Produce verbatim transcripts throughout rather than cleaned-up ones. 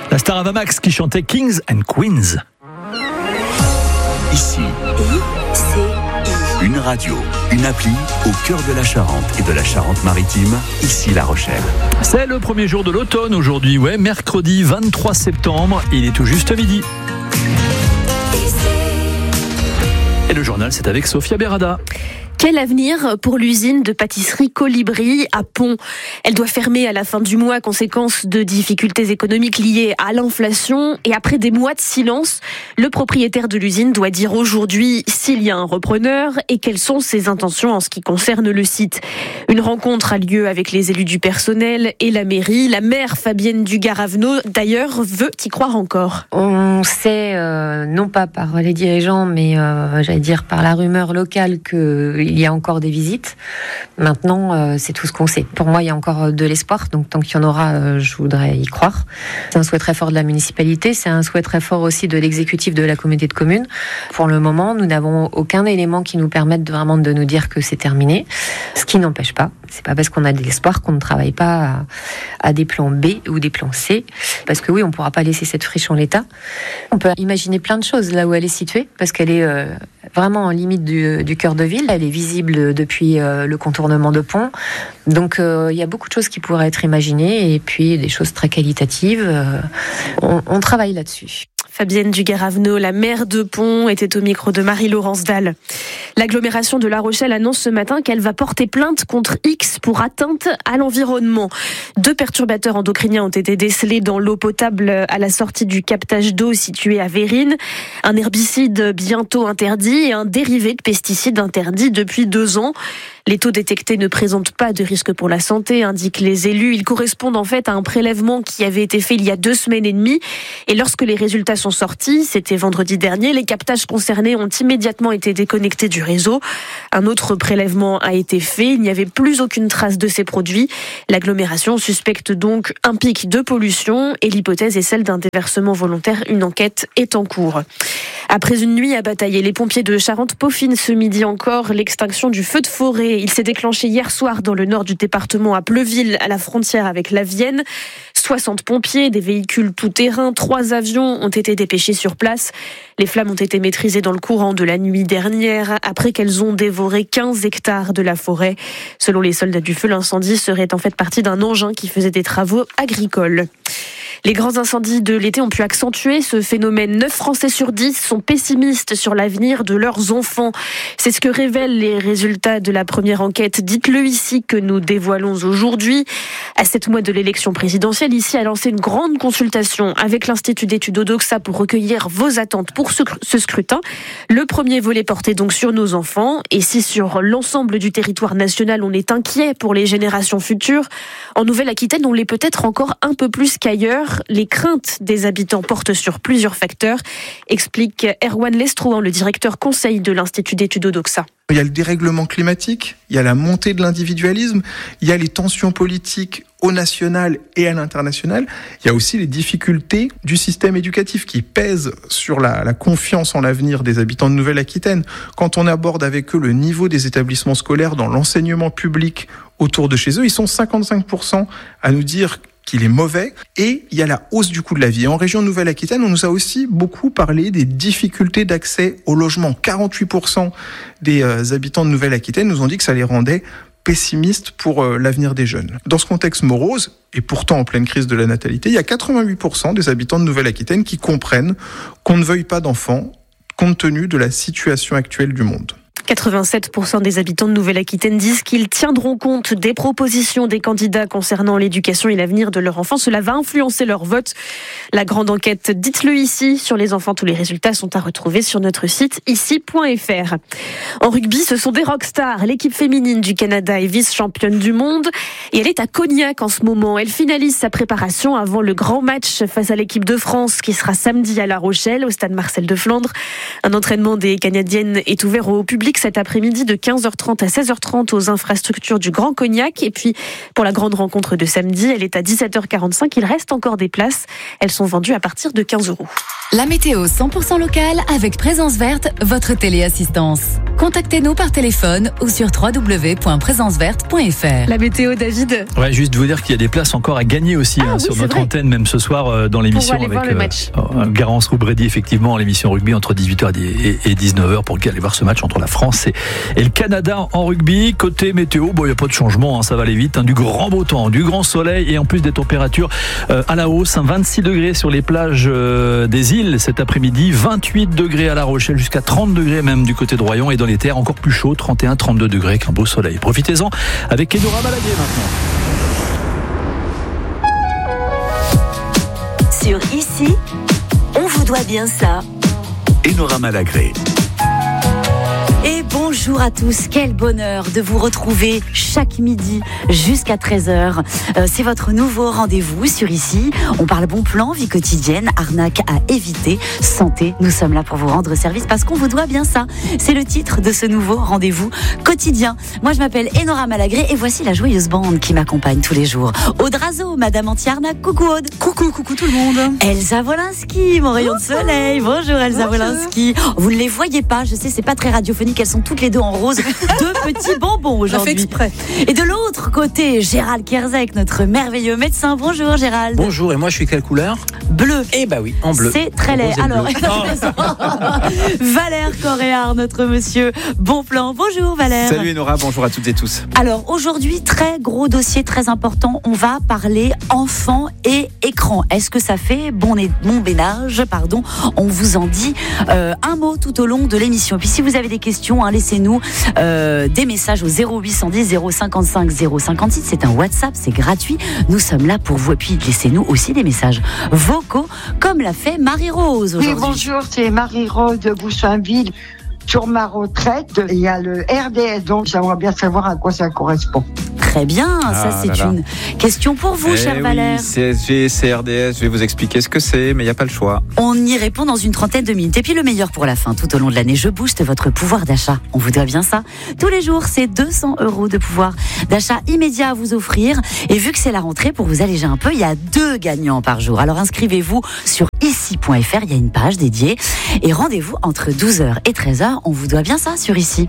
La star Ava Max qui chantait Kings and Queens. Ici, I, C, I. une radio, une appli au cœur de la Charente et de la Charente-Maritime, ici La Rochelle. C'est le premier jour de l'automne aujourd'hui, ouais, mercredi vingt-trois septembre, il est tout juste midi. Et le journal, c'est avec Sophia Berada. Quel avenir pour l'usine de pâtisserie Colibri à Pont ? Elle doit fermer à la fin du mois, conséquence de difficultés économiques liées à l'inflation. Et après des mois de silence, le propriétaire de l'usine doit dire aujourd'hui s'il y a un repreneur et quelles sont ses intentions en ce qui concerne le site. Une rencontre a lieu avec les élus du personnel et la mairie. La maire Fabienne Dugaravenot, d'ailleurs, veut y croire encore. On sait, euh, non pas par les dirigeants, mais euh, j'allais dire par la rumeur locale que il y a encore des visites. Maintenant, euh, c'est tout ce qu'on sait. Pour moi, il y a encore de l'espoir. Donc, tant qu'il y en aura, euh, je voudrais y croire. C'est un souhait très fort de la municipalité. C'est un souhait très fort aussi de l'exécutif de la communauté de communes. Pour le moment, nous n'avons aucun élément qui nous permette de, vraiment de nous dire que c'est terminé. Ce qui n'empêche pas. C'est pas parce qu'on a de l'espoir qu'on ne travaille pas à, à des plans B ou des plans C. Parce que oui, on ne pourra pas laisser cette friche en l'état. On peut imaginer plein de choses là où elle est située. Parce qu'elle est euh, vraiment en limite du, du cœur de ville. Elle est visible depuis euh, le contournement de Pont. Donc euh, il y a beaucoup de choses qui pourraient être imaginées et puis des choses très qualitatives. Euh, on, on travaille là-dessus. Fabienne Dugaravenot, la maire de Pont, était au micro de Marie-Laurence Dalle. L'agglomération de La Rochelle annonce ce matin qu'elle va porter plainte contre X pour atteinte à l'environnement. Deux perturbateurs endocriniens ont été décelés dans l'eau potable à la sortie du captage d'eau situé à Vérines. Un herbicide bientôt interdit et un dérivé de pesticides interdit depuis deux ans. Les taux détectés ne présentent pas de risque pour la santé, indiquent les élus. Ils correspondent en fait à un prélèvement qui avait été fait il y a deux semaines et demie. Et lorsque les résultats sont sortis, c'était vendredi dernier, les captages concernés ont immédiatement été déconnectés du réseau. Un autre prélèvement a été fait. Il n'y avait plus aucune trace de ces produits. L'agglomération suspecte donc un pic de pollution et l'hypothèse est celle d'un déversement volontaire. Une enquête est en cours. Après une nuit à batailler, les pompiers de Charente peaufinent ce midi encore l'extinction du feu de forêt. Il s'est déclenché hier soir dans le nord du département à Pleuville, à la frontière avec la Vienne. soixante pompiers, des véhicules tout-terrain, trois avions ont été dépêchés sur place. Les flammes ont été maîtrisées dans le courant de la nuit dernière, après qu'elles ont dévoré quinze hectares de la forêt. Selon les soldats du feu, l'incendie serait en fait parti d'un engin qui faisait des travaux agricoles. Les grands incendies de l'été ont pu accentuer ce phénomène. neuf Français sur dix sont pessimistes sur l'avenir de leurs enfants. C'est ce que révèlent les résultats de la première enquête. Dites-le ici que nous dévoilons aujourd'hui. À sept mois de l'élection présidentielle, ici a lancé une grande consultation avec l'Institut d'études Odoxa pour recueillir vos attentes pour ce, ce scrutin. Le premier volet portait donc sur nos enfants. Et si sur l'ensemble du territoire national, on est inquiet pour les générations futures, en Nouvelle-Aquitaine, on l'est peut-être encore un peu plus qu'ailleurs. Les craintes des habitants portent sur plusieurs facteurs, explique Erwan Lestrouan, le directeur conseil de l'Institut d'études Odoxa. Il y a le dérèglement climatique, il y a la montée de l'individualisme, il y a les tensions politiques au national et à l'international. Il y a aussi les difficultés du système éducatif qui pèsent sur la, la confiance en l'avenir des habitants de Nouvelle-Aquitaine. Quand on aborde avec eux le niveau des établissements scolaires dans l'enseignement public autour de chez eux, ils sont cinquante-cinq pour cent à nous dire qu'il est mauvais, et il y a la hausse du coût de la vie. En région Nouvelle-Aquitaine, on nous a aussi beaucoup parlé des difficultés d'accès au logement. quarante-huit pour cent des euh, habitants de Nouvelle-Aquitaine nous ont dit que ça les rendait pessimistes pour euh, l'avenir des jeunes. Dans ce contexte morose, et pourtant en pleine crise de la natalité, il y a quatre-vingt-huit pour cent des habitants de Nouvelle-Aquitaine qui comprennent qu'on ne veuille pas d'enfants compte tenu de la situation actuelle du monde. quatre-vingt-sept pour cent des habitants de Nouvelle-Aquitaine disent qu'ils tiendront compte des propositions des candidats concernant l'éducation et l'avenir de leurs enfants. Cela va influencer leur vote. La grande enquête Dites-le ici sur les enfants. Tous les résultats sont à retrouver sur notre site ici point f r. En rugby, ce sont des rockstars. L'équipe féminine du Canada est vice-championne du monde et elle est à Cognac en ce moment. Elle finalise sa préparation avant le grand match face à l'équipe de France qui sera samedi à La Rochelle, au stade Marcel de Flandre. Un entraînement des Canadiennes est ouvert au public public cet après-midi de quinze heures trente à seize heures trente aux infrastructures du Grand Cognac. Et puis, pour la grande rencontre de samedi, elle est à dix-sept heures quarante-cinq. Il reste encore des places. Elles sont vendues à partir de quinze euros. La météo cent pour cent locale avec Présence Verte, votre téléassistance. Contactez-nous par téléphone ou sur w w w point présence verte point f r. La météo, David. Ouais, juste vous dire qu'il y a des places encore à gagner aussi ah, hein, oui, sur notre vrai. antenne, même ce soir euh, dans l'émission avec avec le match. Euh, Garance Roubredi, effectivement, l'émission rugby entre dix-huit heures et dix-neuf heures pour aller voir ce match entre la France et, et le Canada en rugby. Côté météo, bon, il n'y a pas de changement, hein, ça va aller vite. Hein, du grand beau temps, du grand soleil et en plus des températures euh, à la hausse. Hein, vingt-six degrés sur les plages euh, des îles cet après-midi, vingt-huit degrés à La Rochelle, jusqu'à trente degrés même du côté de Royan et dans les terres encore plus chaud, trente et un trente-deux degrés avec un beau soleil. Profitez-en avec Enora Malagré maintenant. Sur Ici, on vous doit bien ça. Enora Malagré. Et bonjour à tous, quel bonheur de vous retrouver chaque midi jusqu'à treize heures. Euh, c'est votre nouveau rendez-vous sur Ici. On parle bon plan, vie quotidienne, arnaque à éviter, santé. Nous sommes là pour vous rendre service parce qu'on vous doit bien ça. C'est le titre de ce nouveau rendez-vous quotidien. Moi je m'appelle Enora Malagré et voici la joyeuse bande qui m'accompagne tous les jours. Aude Razo, Madame Anti-Arnaque, coucou Aude. Coucou, coucou tout le monde. Elsa Wolinski, mon rayon de soleil. Bonjour Elsa Wolinski. Vous ne les voyez pas, je sais c'est pas très radiophonique. Elles sont toutes les deux en rose, deux petits bonbons aujourd'hui. On fait exprès. Et de l'autre côté, Gérald Kerzek, notre merveilleux médecin. Bonjour Gérald. Bonjour, et moi je suis quelle couleur ? Bleu. Eh bah oui, en bleu. C'est très laid. Alors, Valère Coréard, notre monsieur bon plan. Bonjour Valère. Salut Enora, bonjour à toutes et tous. Alors aujourd'hui, très gros dossier, très important. On va parler enfants et écran. Est-ce que ça fait bon, bon ménage, pardon. On vous en dit euh, un mot tout au long de l'émission. Puis si vous avez des questions, hein, laissez-nous euh, des messages au zéro huit cent dix zéro cinquante-cinq zéro cinquante-six. C'est un WhatsApp, c'est gratuit. Nous sommes là pour vous. Et puis laissez-nous aussi des messages vocaux, comme l'a fait Marie-Rose aujourd'hui. Oui, bonjour, c'est Marie-Rose de Boussainville. Sur ma retraite, il y a le R D S, donc j'aimerais bien savoir à quoi ça correspond. Très bien, ah, ça c'est là là. une question pour vous, eh cher oui, Valère. C S G, C R D S, je vais vous expliquer ce que c'est, mais il n'y a pas le choix. On y répond dans une trentaine de minutes. Et puis le meilleur pour la fin, tout au long de l'année, je booste votre pouvoir d'achat. On vous doit bien ça. Tous les jours, c'est deux cents euros de pouvoir d'achat immédiat à vous offrir. Et vu que c'est la rentrée, pour vous alléger un peu, il y a deux gagnants par jour. Alors inscrivez-vous sur ici point f r, il y a une page dédiée. Et rendez-vous entre douze heures et treize heures. On vous doit bien ça sur Ici.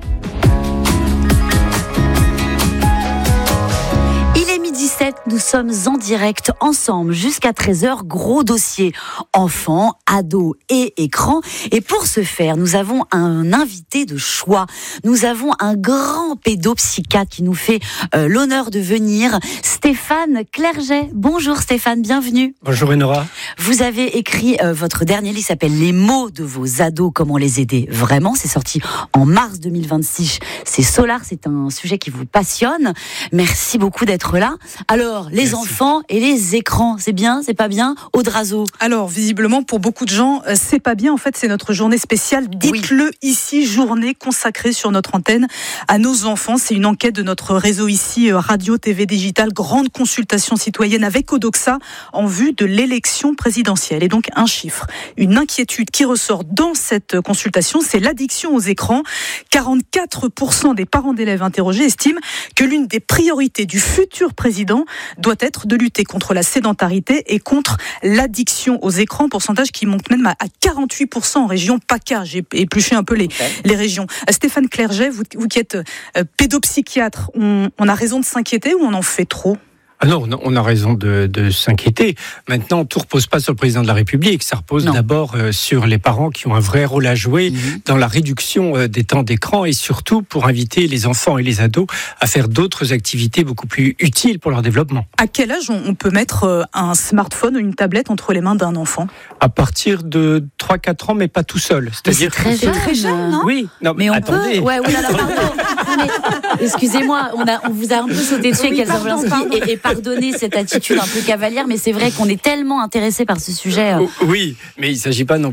dix-sept, nous sommes en direct ensemble jusqu'à treize heures, gros dossier enfants, ados et écrans. Et pour ce faire, nous avons un invité de choix. Nous avons un grand pédopsychiatre qui nous fait euh, l'honneur de venir, Stéphane Clerget. Bonjour Stéphane, bienvenue. Bonjour Enora. Vous avez écrit euh, votre dernier livre, s'appelle Les mots de vos ados, comment les aider vraiment. C'est sorti en mars deux mille vingt-six. C'est Solar, c'est un sujet qui vous passionne. Merci beaucoup d'être là. Alors, les Merci. enfants et les écrans, c'est bien, c'est pas bien? Aude Razo. Alors, visiblement, pour beaucoup de gens, c'est pas bien. En fait, c'est notre journée spéciale. Dites-le oui. Ici, journée consacrée sur notre antenne à nos enfants. C'est une enquête de notre réseau ici, radio, T V digital, grande consultation citoyenne avec Odoxa en vue de l'élection présidentielle. Et donc, un chiffre, une inquiétude qui ressort dans cette consultation, c'est l'addiction aux écrans. quarante-quatre pour cent des parents d'élèves interrogés estiment que l'une des priorités du futur président doit être de lutter contre la sédentarité et contre l'addiction aux écrans, pourcentage qui monte même à quarante-huit pour cent en région PACA. J'ai épluché un peu les, okay. les régions. Stéphane Clerget, vous, vous qui êtes euh, pédopsychiatre, on, on a raison de s'inquiéter ou on en fait trop ? Ah non, on a raison de, de s'inquiéter. Maintenant, tout repose pas sur le président de la République. Ça repose non. d'abord euh, sur les parents qui ont un vrai rôle à jouer mmh. dans la réduction euh, des temps d'écran et surtout pour inviter les enfants et les ados à faire d'autres activités beaucoup plus utiles pour leur développement. À quel âge on, on peut mettre euh, un smartphone ou une tablette entre les mains d'un enfant ? À partir de trois quatre ans, mais pas tout seul. C'est-à-dire c'est très, jeune, très jeune, non ? Oui, non, mais on attendez. peut. Ouais, oui, là, mais, excusez-moi, on, a, on vous a un peu sauté dessus avec Elsa Wolinski et, et pardonnez cette attitude un peu cavalière, mais c'est vrai qu'on est tellement intéressé par ce sujet. Oui, mais il ne s'agit pas non plus de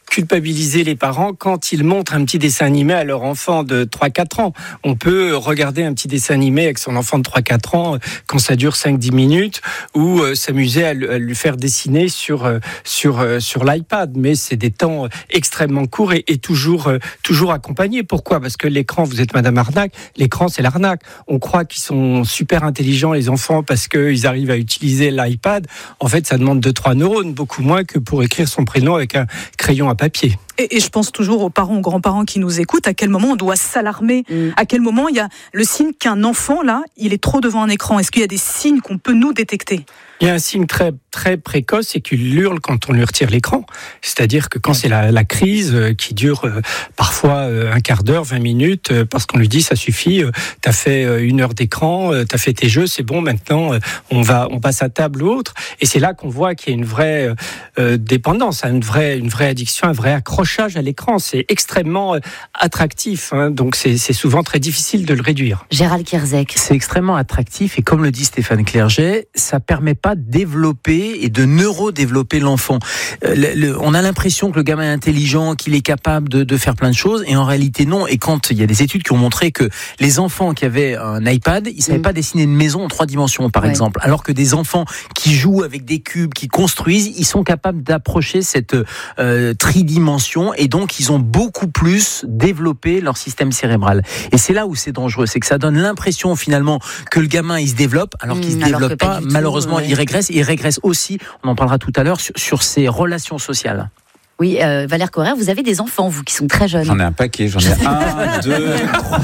culpabiliser les parents quand ils montrent un petit dessin animé à leur enfant de trois quatre ans. On peut regarder un petit dessin animé avec son enfant de trois quatre ans quand ça dure cinq dix minutes ou euh, s'amuser à, à lui faire dessiner sur, euh, sur, euh, sur l'iPad. Mais c'est des temps extrêmement courts et, et toujours, euh, toujours accompagnés. Pourquoi ? Parce que l'écran, vous êtes Madame Arnaque, l'écran c'est l'arnaque. On croit qu'ils sont super intelligents les enfants parce qu'ils arrivent à utiliser l'iPad. En fait, ça demande deux trois neurones, beaucoup moins que pour écrire son prénom avec un crayon à papier. Et, et je pense toujours aux parents, aux grands-parents qui nous écoutent, à quel moment on doit s'alarmer, mmh. à quel moment il y a le signe qu'un enfant, là, il est trop devant un écran. Est-ce qu'il y a des signes qu'on peut nous détecter ? Il y a un signe très, très précoce, c'est qu'il hurle quand on lui retire l'écran. C'est-à-dire que quand c'est la, la crise qui dure euh, parfois euh, un quart d'heure, vingt minutes, euh, parce qu'on lui dit ça suffit, euh, t'as fait euh, une heure d'écran, euh, t'as fait tes jeux, c'est bon, maintenant euh, on va, on passe à table ou autre. Et c'est là qu'on voit qu'il y a une vraie euh, dépendance, une vraie, une vraie addiction, un vrai accrochage à l'écran. C'est extrêmement euh, attractif, hein, donc c'est, c'est souvent très difficile de le réduire. Gérald Kierzek. C'est extrêmement attractif et comme le dit Stéphane Clerget, ça permet pas de développer et de neurodévelopper l'enfant. Euh, le, le, on a l'impression que le gamin est intelligent, qu'il est capable de, de faire plein de choses, et en réalité non. Et quand il y a des études qui ont montré que les enfants qui avaient un iPad, ils savaient mmh. pas dessiner une maison en trois dimensions, par ouais. exemple, alors que des enfants qui jouent avec des cubes, qui construisent, ils sont capables d'approcher cette euh, tridimension, et donc ils ont beaucoup plus développé leur système cérébral. Et c'est là où c'est dangereux, c'est que ça donne l'impression finalement que le gamin il se développe, alors qu'il mmh, se développe pas. pas Malheureusement, tout, ouais. il régresse. Il régresse aussi, on en parlera tout à l'heure, sur, sur ses relations sociales. Oui, euh, Valère Correr, vous avez des enfants, vous, qui sont très jeunes. J'en ai un paquet, j'en ai un, deux, trois.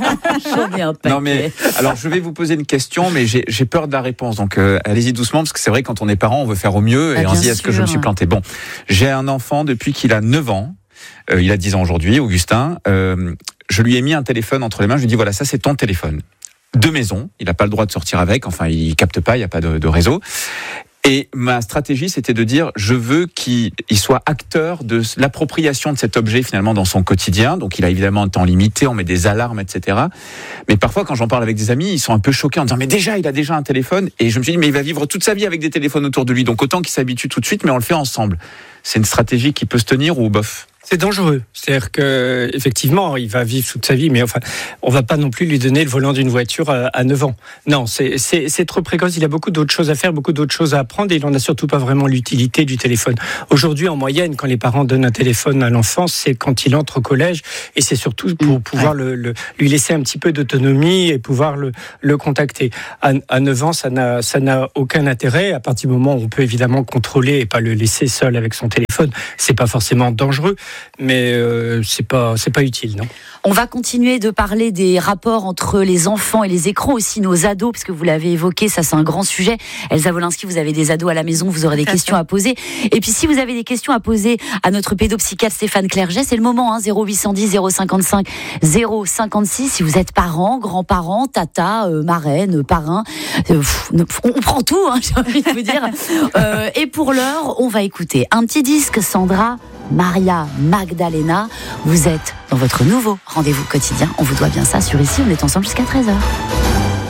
J'en ai un paquet. Non mais, alors je vais vous poser une question, mais j'ai, j'ai peur de la réponse, donc euh, allez-y doucement, parce que c'est vrai, quand on est parent, on veut faire au mieux, et ah, on se dit, est-ce que je me suis planté ? Bon, j'ai un enfant depuis qu'il a neuf ans, euh, il a dix ans aujourd'hui, Augustin, euh, je lui ai mis un téléphone entre les mains, je lui ai dit, voilà, ça c'est ton téléphone. De maison, il n'a pas le droit de sortir avec, enfin il capte pas, il n'y a pas de, de réseau. Et ma stratégie, c'était de dire, je veux qu'il il soit acteur de l'appropriation de cet objet finalement dans son quotidien. Donc il a évidemment un temps limité, on met des alarmes, et cetera. Mais parfois, quand j'en parle avec des amis, ils sont un peu choqués en disant, mais déjà, il a déjà un téléphone. Et je me suis dit, mais il va vivre toute sa vie avec des téléphones autour de lui. Donc autant qu'il s'habitue tout de suite, mais on le fait ensemble. C'est une stratégie qui peut se tenir ou bof ? C'est dangereux. C'est-à-dire que, effectivement, il va vivre toute sa vie, mais enfin, on va pas non plus lui donner le volant d'une voiture à neuf ans. Non, c'est, c'est, c'est trop précoce. Il a beaucoup d'autres choses à faire, beaucoup d'autres choses à apprendre, et il en a surtout pas vraiment l'utilité du téléphone. Aujourd'hui, en moyenne, quand les parents donnent un téléphone à l'enfant, c'est quand il entre au collège, et c'est surtout pour pouvoir ouais. le, le, lui laisser un petit peu d'autonomie et pouvoir le, le contacter. À, à neuf ans, ça n'a, ça n'a aucun intérêt. À partir du moment où on peut évidemment contrôler et pas le laisser seul avec son téléphone, c'est pas forcément dangereux. Mais euh, c'est pas c'est pas utile, non. On va continuer de parler des rapports entre les enfants et les écrans, aussi nos ados, parce que vous l'avez évoqué, ça c'est un grand sujet. Elsa Wolinski, vous avez des ados à la maison, vous aurez des questions à poser. Et puis si vous avez des questions à poser à notre pédopsychiatre Stéphane Clerget, c'est le moment, hein, zéro huit cent dix zéro cinquante-cinq zéro cinquante-six. Si vous êtes parent, grand-parent, tata, euh, marraine, parrain, euh, pff, on, on prend tout, hein, j'ai envie de vous dire. Euh, et pour l'heure, on va écouter un petit disque, Sandra Maria Magdalena. Vous êtes dans votre nouveau rendez-vous quotidien. On vous doit bien ça sur Ici. On est ensemble jusqu'à treize heures.